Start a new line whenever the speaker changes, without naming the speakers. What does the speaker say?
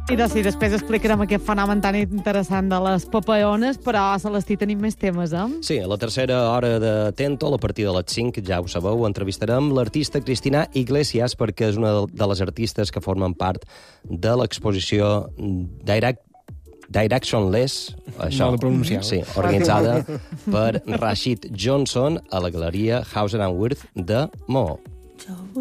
I després explicarem aquest fenomen tan interessant de les papaones, però a Celestí tenim més temes,
Sí, a la tercera hora de Tentol, a partir de les 5, ja ho sabeu, entrevistarem l'artista Cristina Iglesias, perquè és una de les artistes que formen part de l'exposició Directionless, això,
Mal pronunciat.
sí, organitzada per Rashid Johnson a la galeria Hauser and Wirth de Maó.